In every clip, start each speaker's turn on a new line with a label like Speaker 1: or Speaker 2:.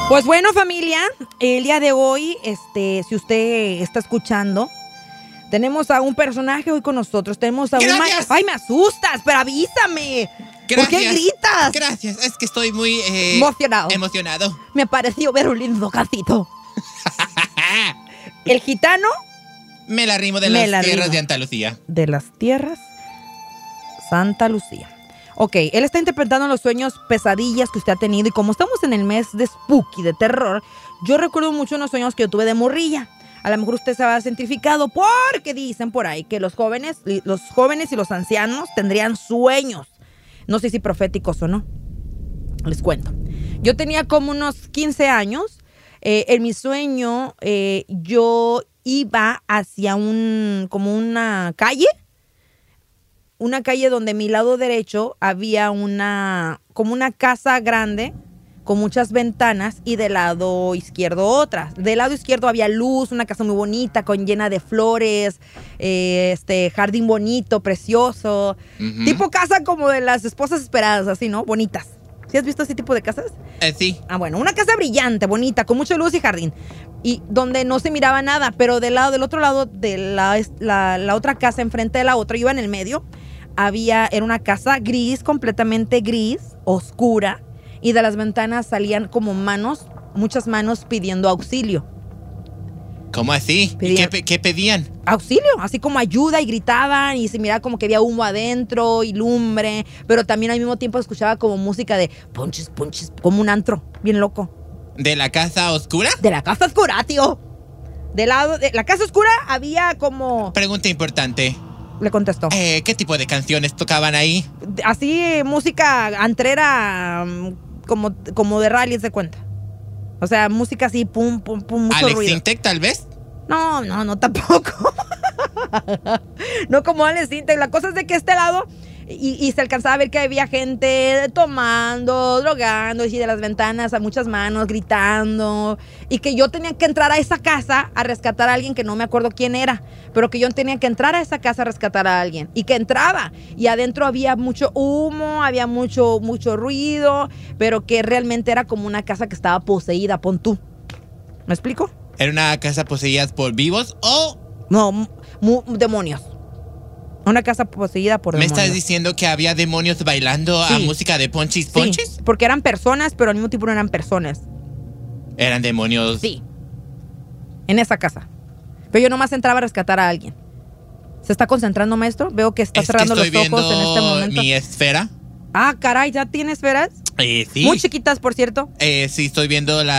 Speaker 1: Pues bueno, familia, el día de hoy, si usted está escuchando, tenemos a un personaje hoy con nosotros. Tenemos a
Speaker 2: ¡Gracias!
Speaker 1: ¡Ay, me asustas! ¡Pero avísame!
Speaker 2: Gracias.
Speaker 1: ¿Por qué gritas?
Speaker 2: Gracias, es que estoy muy emocionado.
Speaker 1: Me pareció ver un lindo gatito. El gitano
Speaker 2: Me la rimo de las tierras de Andalucía.
Speaker 1: de las tierras Santa Lucía. Ok, él está interpretando los sueños, pesadillas que usted ha tenido. Y como estamos en el mes de spooky, de terror, yo recuerdo mucho unos sueños que yo tuve de morrilla. A lo mejor usted se va identificado porque dicen por ahí que los jóvenes y los ancianos tendrían sueños. No sé si proféticos o no. Les cuento. Yo tenía como unos 15 años. En mi sueño yo iba hacia como una calle donde a mi lado derecho había como una casa grande con muchas ventanas y del lado izquierdo otras. Del lado izquierdo había luz, una casa muy bonita, llena de flores, jardín bonito, precioso.
Speaker 2: Uh-huh.
Speaker 1: Tipo casa como de las esposas esperadas, así, ¿no? Bonitas. ¿Sí has visto ese tipo de casas?
Speaker 2: Sí.
Speaker 1: Ah, bueno, una casa brillante, bonita, con mucha luz y jardín. Y donde no se miraba nada, pero del otro lado de la otra casa, enfrente de la otra, iba en el medio, era una casa gris, completamente gris, oscura, y de las ventanas salían como muchas manos pidiendo auxilio.
Speaker 2: ¿Cómo así? ¿Y qué pedían?
Speaker 1: Auxilio, así como ayuda, y gritaban, y se miraba como que había humo adentro y lumbre, pero también al mismo tiempo escuchaba como música de ponches, ponches, como un antro, bien loco.
Speaker 2: ¿De la casa oscura?
Speaker 1: De la casa oscura, tío. Del lado de la casa oscura había como...
Speaker 2: Pregunta importante.
Speaker 1: Le contestó.
Speaker 2: ¿Qué tipo de canciones tocaban ahí?
Speaker 1: Así, música antrera, como de rally, se cuenta. O sea, música así, pum, pum, pum, mucho
Speaker 2: ¿Alex
Speaker 1: ruido.
Speaker 2: Intec, tal vez?
Speaker 1: No, tampoco. No como Alex Intec. La cosa es de que este lado... Y se alcanzaba a ver que había gente tomando, drogando, y de las ventanas a muchas manos, gritando. Y que yo tenía que entrar a esa casa a rescatar a alguien que no me acuerdo quién era. Pero que yo tenía que entrar a esa casa a rescatar a alguien. Y que entraba. Y adentro había mucho humo, había mucho ruido. Pero que realmente era como una casa que estaba poseída, pon tú. ¿Me explico?
Speaker 2: ¿Era una casa poseída por vivos o...?
Speaker 1: No, demonios. Una casa poseída por demonios.
Speaker 2: ¿Me estás diciendo que había demonios bailando a música de ponchis ponchis?
Speaker 1: Sí, porque eran personas, pero al mismo tiempo no eran personas.
Speaker 2: ¿Eran demonios?
Speaker 1: Sí. En esa casa. Pero yo nomás entraba a rescatar a alguien. ¿Se está concentrando, maestro? Veo que está cerrando los ojos en este momento.
Speaker 2: ¿Mi esfera?
Speaker 1: Ah, caray, ¿ya tiene esferas?
Speaker 2: Sí.
Speaker 1: Muy chiquitas, por cierto.
Speaker 2: Sí, estoy viendo el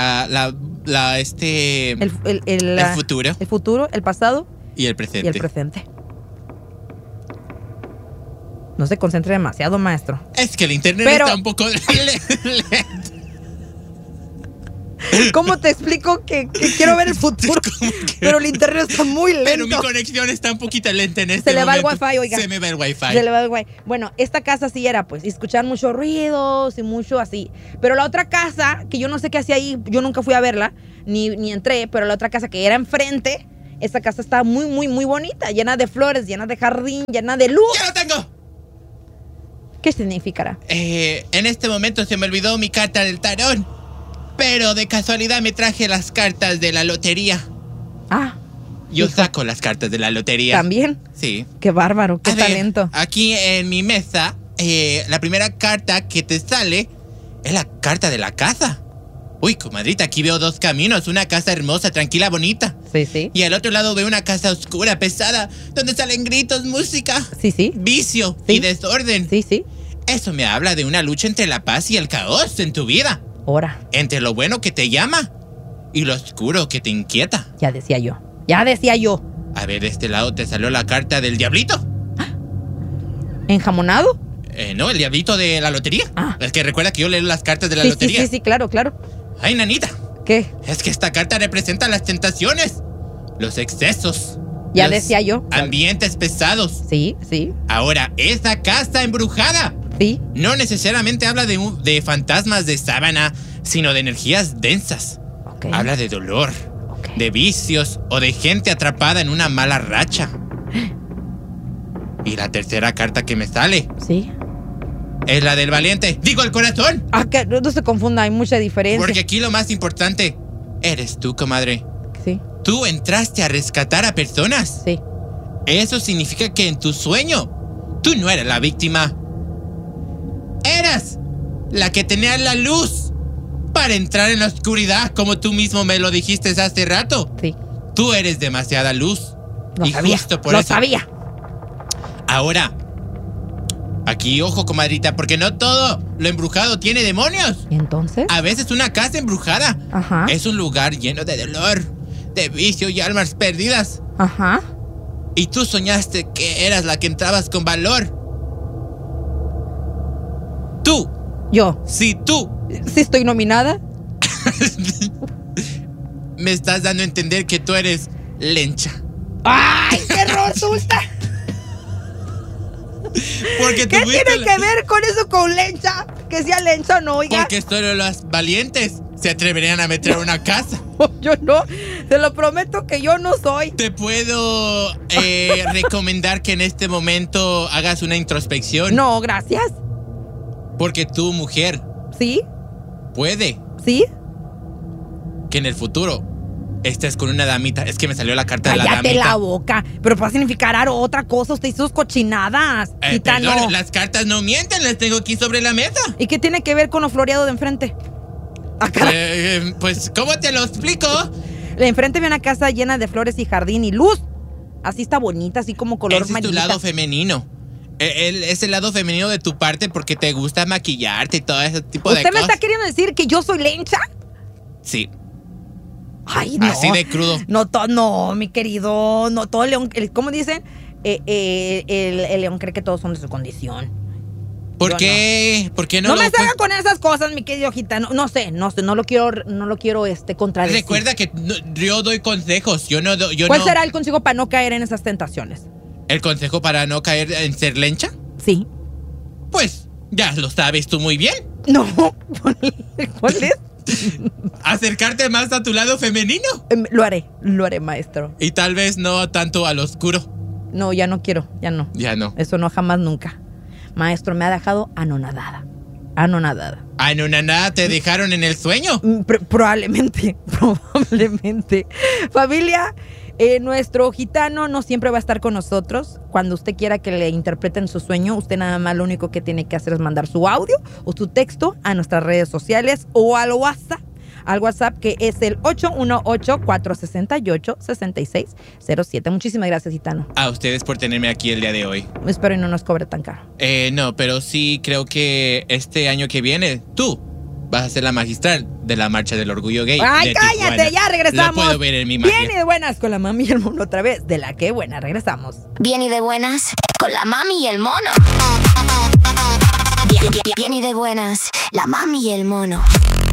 Speaker 2: futuro.
Speaker 1: El futuro, el pasado.
Speaker 2: Y el presente.
Speaker 1: Y el presente. No se concentre demasiado, maestro.
Speaker 2: Es que el internet está un poco lento.
Speaker 1: ¿Cómo te explico que quiero ver el futuro? Pero el internet está muy lento.
Speaker 2: Pero mi conexión está un poquito lenta en este momento.
Speaker 1: Se le va el wifi, oiga.
Speaker 2: Se me va el wifi.
Speaker 1: Se le va el wifi. Bueno, esta casa sí era, pues, y escuchar muchos ruidos y mucho así. Pero la otra casa, que yo no sé qué hacía ahí, yo nunca fui a verla, ni entré, pero la otra casa que era enfrente, esa casa estaba muy, muy, muy bonita, llena de flores, llena de jardín, llena de luz.
Speaker 2: ¡Ya lo tengo!
Speaker 1: ¿Qué significará?
Speaker 2: En este momento se me olvidó mi carta del tarot, pero de casualidad me traje las cartas de la lotería.
Speaker 1: Ah.
Speaker 2: Yo saco las cartas de la lotería.
Speaker 1: ¿También?
Speaker 2: Sí.
Speaker 1: Qué bárbaro, qué talento.
Speaker 2: Aquí en mi mesa, la primera carta que te sale es la carta de la casa. Uy, comadrita, aquí veo dos caminos. Una casa hermosa, tranquila, bonita.
Speaker 1: Sí.
Speaker 2: Y al otro lado veo una casa oscura, pesada, donde salen gritos, música.
Speaker 1: Sí.
Speaker 2: Vicio y desorden.
Speaker 1: Sí.
Speaker 2: Eso me habla de una lucha entre la paz y el caos en tu vida.
Speaker 1: Ahora.
Speaker 2: Entre lo bueno que te llama y lo oscuro que te inquieta.
Speaker 1: Ya decía yo.
Speaker 2: A ver, de este lado te salió la carta del diablito.
Speaker 1: ¿Enjamonado?
Speaker 2: No, el diablito de la lotería.
Speaker 1: Ah.
Speaker 2: Es que recuerda que yo leo las cartas de la lotería.
Speaker 1: Sí, claro.
Speaker 2: Ay, nanita.
Speaker 1: ¿Qué?
Speaker 2: Es que esta carta representa las tentaciones, los excesos.
Speaker 1: Ya decía yo.
Speaker 2: Ambientes pesados.
Speaker 1: Sí.
Speaker 2: Ahora, esa casa embrujada.
Speaker 1: Sí.
Speaker 2: No necesariamente habla de fantasmas de sábana, sino de energías densas.
Speaker 1: Okay.
Speaker 2: Habla de dolor, de vicios o de gente atrapada en una mala racha. Y la tercera carta que me sale.
Speaker 1: Sí.
Speaker 2: es la del valiente. Digo, el corazón.
Speaker 1: Que no se confunda, hay mucha diferencia.
Speaker 2: Porque aquí lo más importante eres tú, comadre.
Speaker 1: Sí.
Speaker 2: Tú entraste a rescatar a personas.
Speaker 1: Sí.
Speaker 2: Eso significa que en tu sueño, tú no eras la víctima. Eras la que tenía la luz para entrar en la oscuridad, como tú mismo me lo dijiste hace rato.
Speaker 1: Sí.
Speaker 2: Tú eres demasiada luz.
Speaker 1: Lo sabía.
Speaker 2: Justo por
Speaker 1: lo
Speaker 2: eso.
Speaker 1: sabía.
Speaker 2: Ahora, aquí ojo, comadrita, porque no todo lo embrujado tiene demonios.
Speaker 1: ¿Y entonces?
Speaker 2: A veces una casa embrujada es un lugar lleno de dolor, de vicio y almas perdidas.
Speaker 1: Ajá.
Speaker 2: Y tú soñaste que eras la que entrabas con valor. Tú.
Speaker 1: Yo.
Speaker 2: Sí, tú.
Speaker 1: ¿Sí estoy nominada?
Speaker 2: Me estás dando a entender que tú eres lencha.
Speaker 1: ¡Ay, qué resulta!
Speaker 2: Porque
Speaker 1: ¿Qué tiene que ver con eso con lencha? Que sea lencha o no, oiga.
Speaker 2: Porque solo los valientes se atreverían a meter una casa.
Speaker 1: Yo no, te lo prometo que yo no soy.
Speaker 2: Te puedo recomendar que en este momento hagas una introspección.
Speaker 1: No, gracias.
Speaker 2: Porque tú, mujer,
Speaker 1: ¿Sí?
Speaker 2: puede
Speaker 1: ¿Sí?
Speaker 2: que en el futuro estés con una damita. Es que me salió la carta de la damita.
Speaker 1: Cállate la boca. Pero puede significar otra cosa. Usted hizo sus cochinadas. Gitano.
Speaker 2: Perdón, las cartas no mienten, las tengo aquí sobre la mesa.
Speaker 1: ¿Y qué tiene que ver con lo floreado de enfrente?
Speaker 2: Pues, ¿cómo te lo explico?
Speaker 1: De enfrente ve una casa llena de flores y jardín y luz. Así está bonita, así como color
Speaker 2: Ese es tu lado femenino. Es el lado femenino de tu parte porque te gusta maquillarte y todo ese tipo de cosas.
Speaker 1: ¿Usted me está queriendo decir que yo soy lencha?
Speaker 2: Sí.
Speaker 1: Ay, no.
Speaker 2: Así de crudo.
Speaker 1: No, mi querido. No, todo león. ¿Cómo dicen? El león cree que todos son de su condición.
Speaker 2: ¿Por qué?
Speaker 1: No.
Speaker 2: ¿Por qué no?
Speaker 1: No me salgan con esas cosas, mi querido gitano. No sé, no lo quiero contradecir.
Speaker 2: Recuerda que yo doy consejos.
Speaker 1: ¿Cuál será el consejo para no caer en esas tentaciones?
Speaker 2: ¿El consejo para no caer en ser lencha?
Speaker 1: Sí.
Speaker 2: Pues, ya lo sabes tú muy bien.
Speaker 1: No, ¿cuál es?
Speaker 2: Acercarte más a tu lado femenino.
Speaker 1: Lo haré, maestro.
Speaker 2: Y tal vez no tanto al oscuro.
Speaker 1: No, ya no quiero, ya no.
Speaker 2: Ya no.
Speaker 1: Eso no, jamás, nunca. Maestro, me ha dejado anonadada.
Speaker 2: ¿Anonadada te dejaron en el sueño?
Speaker 1: Probablemente. Familia, nuestro gitano no siempre va a estar con nosotros. Cuando usted quiera que le interpreten su sueño, usted nada más lo único que tiene que hacer es mandar su audio o su texto a nuestras redes sociales o al WhatsApp que es el 818-468-6607. Muchísimas gracias, gitano.
Speaker 2: A ustedes por tenerme aquí el día de hoy.
Speaker 1: Espero y no nos cobre tan caro.
Speaker 2: No, pero sí creo que este año que viene, tú vas a ser la magistral de la Marcha del Orgullo Gay.
Speaker 1: ¡Ay, cállate!
Speaker 2: Tijuana.
Speaker 1: Ya regresamos.
Speaker 2: Lo puedo ver en mi magia.
Speaker 1: Bien y de buenas con la mami y el mono otra vez. De la que buena, regresamos.
Speaker 3: Bien y de buenas con la mami y el mono. Bien y de buenas, la mami y el mono.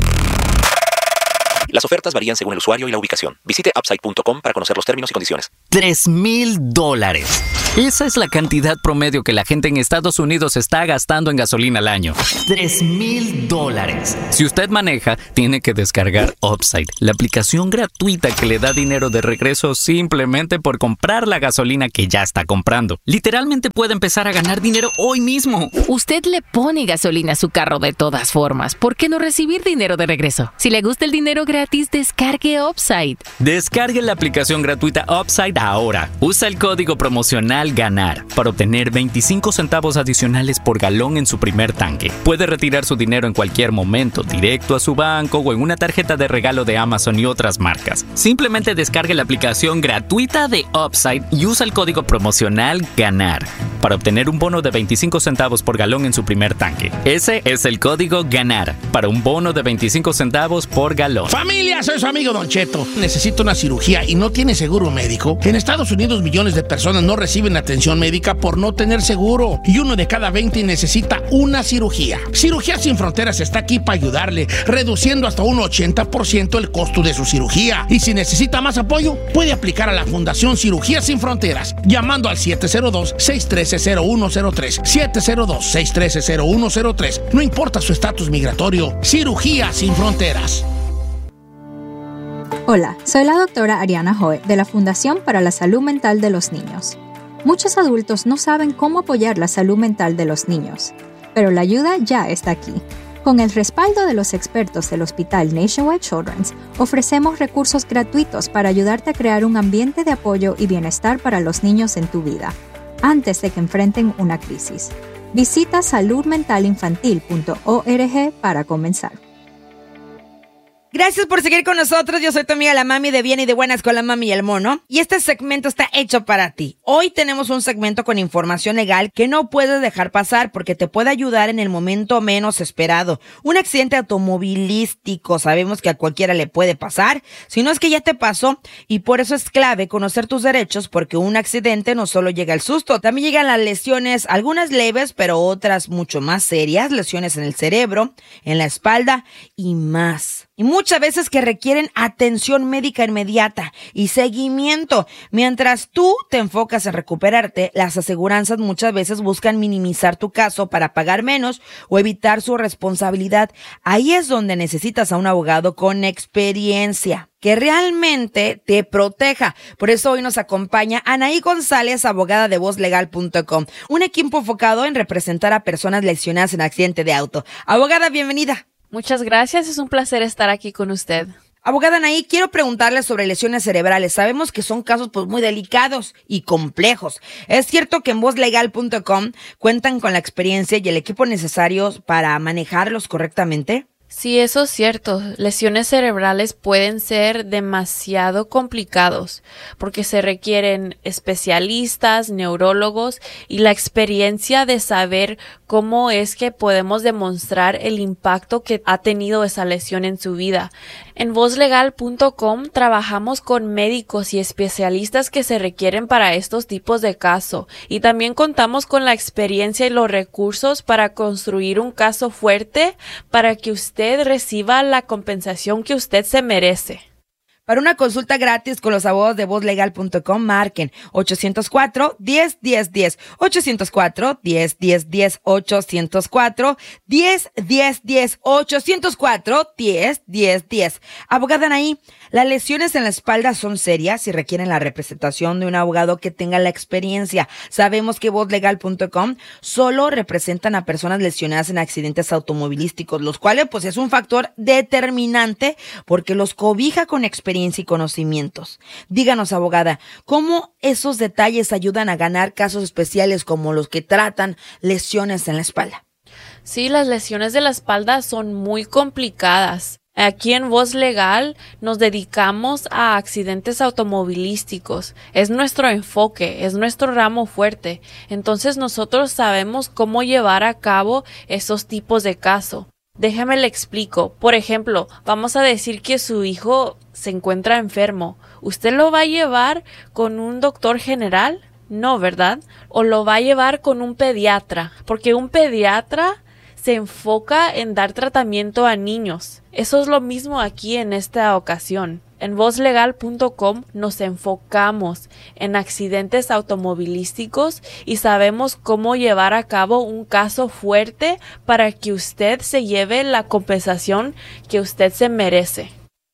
Speaker 4: Las ofertas varían según el usuario y la ubicación. Visite Upside.com para conocer los términos y condiciones.
Speaker 5: $3,000. Esa es la cantidad promedio que la gente en Estados Unidos está gastando en gasolina al año. $3,000. Si usted maneja, tiene que descargar Upside, la aplicación gratuita que le da dinero de regreso simplemente por comprar la gasolina que ya está comprando. Literalmente puede empezar a ganar dinero hoy mismo.
Speaker 6: Usted le pone gasolina a su carro de todas formas. ¿Por qué no recibir dinero de regreso? Si le gusta el dinero gratis, descargue Upside.
Speaker 5: Descargue la aplicación gratuita Upside ahora. Usa el código promocional GANAR para obtener 25 centavos adicionales por galón en su primer tanque. Puede retirar su dinero en cualquier momento, directo a su banco o en una tarjeta de regalo de Amazon y otras marcas. Simplemente descargue la aplicación gratuita de Upside y usa el código promocional GANAR para obtener un bono de 25 centavos por galón en su primer tanque. Ese es el código GANAR para un bono de 25 centavos por galón.
Speaker 7: ¡Familia! Soy su amigo Don Cheto. Necesito una cirugía y no tiene seguro médico. En Estados Unidos millones de personas no reciben atención médica por no tener seguro. Y 1 de cada 20 necesita una cirugía. Cirugías Sin Fronteras está aquí para ayudarle, reduciendo hasta un 80% el costo de su cirugía. Y si necesita más apoyo, puede aplicar a la Fundación Cirugías Sin Fronteras, llamando al 702-613-0103. 702-613-0103. No importa su estatus migratorio. Cirugías Sin Fronteras.
Speaker 8: Hola, soy la doctora Ariana Joe de la Fundación para la Salud Mental de los Niños. Muchos adultos no saben cómo apoyar la salud mental de los niños, pero la ayuda ya está aquí. Con el respaldo de los expertos del Hospital Nationwide Children's, ofrecemos recursos gratuitos para ayudarte a crear un ambiente de apoyo y bienestar para los niños en tu vida, antes de que enfrenten una crisis. Visita saludmentalinfantil.org para comenzar.
Speaker 1: Gracias por seguir con nosotros. Yo soy tu amiga la Mami de Bien y de Buenas con la Mami y el Mono. Y este segmento está hecho para ti. Hoy tenemos un segmento con información legal que no puedes dejar pasar porque te puede ayudar en el momento menos esperado. Un accidente automovilístico, sabemos que a cualquiera le puede pasar, si no es que ya te pasó, y por eso es clave conocer tus derechos, porque un accidente no solo llega el susto, también llegan las lesiones, algunas leves, pero otras mucho más serias, lesiones en el cerebro, en la espalda y más. Y muchas veces que requieren atención médica inmediata y seguimiento. Mientras tú te enfocas en recuperarte, las aseguranzas muchas veces buscan minimizar tu caso para pagar menos o evitar su responsabilidad. Ahí es donde necesitas a un abogado con experiencia que realmente te proteja. Por eso hoy nos acompaña Anaí González, abogada de VozLegal.com, un equipo enfocado en representar a personas lesionadas en accidente de auto. Abogada, bienvenida.
Speaker 9: Muchas gracias, es un placer estar aquí con usted.
Speaker 1: Abogada Anaí, quiero preguntarle sobre lesiones cerebrales. Sabemos que son casos muy delicados y complejos. ¿Es cierto que en VozLegal.com cuentan con la experiencia y el equipo necesarios para manejarlos correctamente?
Speaker 9: Sí, eso es cierto. Lesiones cerebrales pueden ser demasiado complicados porque se requieren especialistas, neurólogos y la experiencia de saber cómo es que podemos demostrar el impacto que ha tenido esa lesión en su vida. En VozLegal.com trabajamos con médicos y especialistas que se requieren para estos tipos de casos y también contamos con la experiencia y los recursos para construir un caso fuerte para que usted reciba la compensación que usted se merece.
Speaker 1: Para una consulta gratis con los abogados de VozLegal.com, marquen 804-10-10-10, 804-10-10-10, 804-10-10-10, 804-10-10-10. Abogada Anaí, las lesiones en la espalda son serias y requieren la representación de un abogado que tenga la experiencia. Sabemos que VozLegal.com solo representan a personas lesionadas en accidentes automovilísticos, los cuales pues es un factor determinante porque los cobija con experiencia y conocimientos. Díganos, abogada, ¿cómo esos detalles ayudan a ganar casos especiales como los que tratan lesiones en la espalda?
Speaker 9: Sí, las lesiones de la espalda son muy complicadas. Aquí en Voz Legal nos dedicamos a accidentes automovilísticos. Es nuestro enfoque, es nuestro ramo fuerte. Entonces nosotros sabemos cómo llevar a cabo esos tipos de casos. Déjame le explico. Por ejemplo, vamos a decir que su hijo se encuentra enfermo. ¿Usted lo va a llevar con un doctor general? No, ¿verdad? ¿O lo va a llevar con un pediatra? Porque un pediatra se enfoca en dar tratamiento a niños. Eso es lo mismo aquí en esta ocasión. En VozLegal.com nos enfocamos en accidentes automovilísticos y sabemos cómo llevar a cabo un caso fuerte para que usted se lleve la compensación que usted se merece.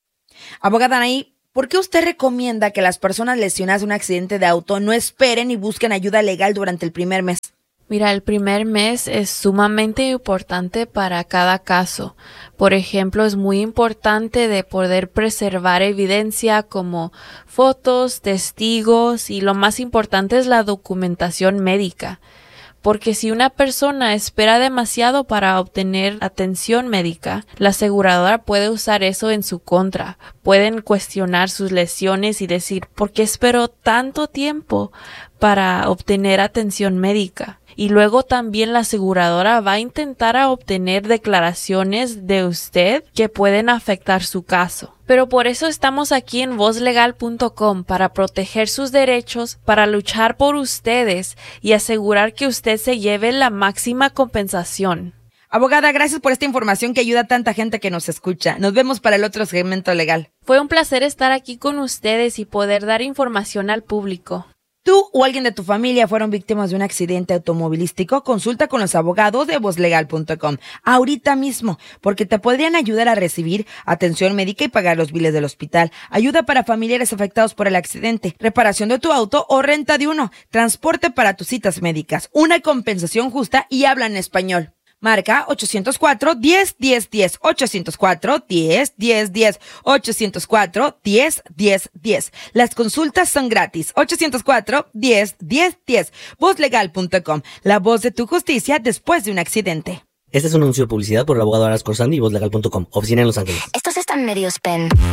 Speaker 1: Abogada Anaí, ¿por qué usted recomienda que las personas lesionadas en un accidente de auto no esperen y busquen ayuda legal durante el primer mes?
Speaker 9: Mira, el primer mes es sumamente importante para cada caso. Por ejemplo, es muy importante de poder preservar evidencia como fotos, testigos y lo más importante es la documentación médica. Porque si una persona espera demasiado para obtener atención médica, la aseguradora puede usar eso en su contra. Pueden cuestionar sus lesiones y decir, ¿por qué esperó tanto tiempo para obtener atención médica? Y luego también la aseguradora va a intentar obtener declaraciones de usted que pueden afectar su caso. Pero por eso estamos aquí en VozLegal.com para proteger sus derechos, para luchar por ustedes y asegurar que usted se lleve la máxima compensación.
Speaker 1: Abogada, gracias por esta información que ayuda a tanta gente que nos escucha. Nos vemos para el otro segmento legal.
Speaker 9: Fue un placer estar aquí con ustedes y poder dar información al público.
Speaker 1: ¿Tú o alguien de tu familia fueron víctimas de un accidente automovilístico? Consulta con los abogados de VozLegal.com ahorita mismo, porque te podrían ayudar a recibir atención médica y pagar los biles del hospital, ayuda para familiares afectados por el accidente, reparación de tu auto o renta de uno, transporte para tus citas médicas, una compensación justa y hablan español. Marca 804-10-10-10, 804-10-10-10, 804-10-10-10. Las consultas son gratis. 804-10-10-10. Vozlegal.com. La voz de tu justicia después de un accidente.
Speaker 10: Este es un anuncio de publicidad por el abogado Aras Corsandi y Vozlegal.com. Oficina en Los Ángeles.
Speaker 3: Estos están medio spam.